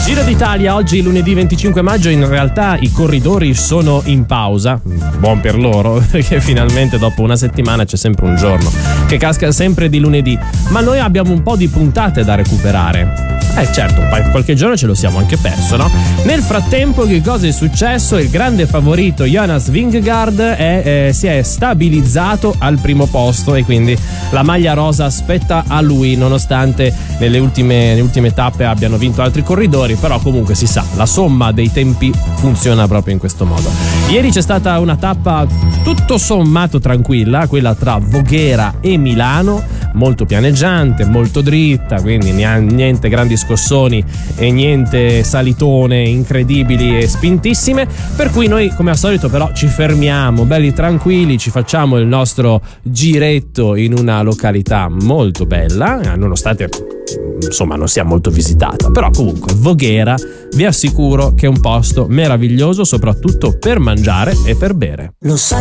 Giro d'Italia, oggi lunedì 25 maggio, in realtà i corridori sono in pausa, buon per loro, perché finalmente dopo una settimana c'è sempre un giorno che casca sempre di lunedì, ma noi abbiamo un po' di puntate da recuperare. Certo, qualche giorno ce lo siamo anche perso, no? Nel frattempo che cosa è successo? Il grande favorito Jonas Vingegaard si è stabilizzato al primo posto e quindi la maglia rosa spetta a lui, nonostante nelle ultime tappe abbiano vinto altri corridori, però comunque si sa, la somma dei tempi funziona proprio in questo modo. Ieri c'è stata una tappa tutto sommato tranquilla, quella tra Voghera e Milano, molto pianeggiante, molto dritta, quindi niente grandi scossoni e niente salitone incredibili e spintissime, per cui noi come al solito però ci fermiamo belli tranquilli, ci facciamo il nostro giretto in una località molto bella, nonostante insomma non sia molto visitata, però comunque Voghera vi assicuro che è un posto meraviglioso, soprattutto per mangiare e per bere. Lo sai